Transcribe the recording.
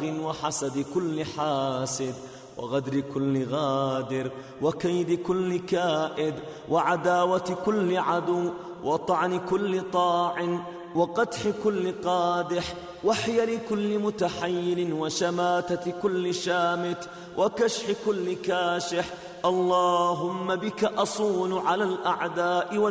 باغ وحسد كل حاسد وغدر كل غادر وكيد كل كائد وعداوة كل عدو وطعن كل طاعن وقدح كل قادح وحيل كل متحيل وشماتة كل شامت وكشح كل كاشح. اللهم بك أصون على الأعداء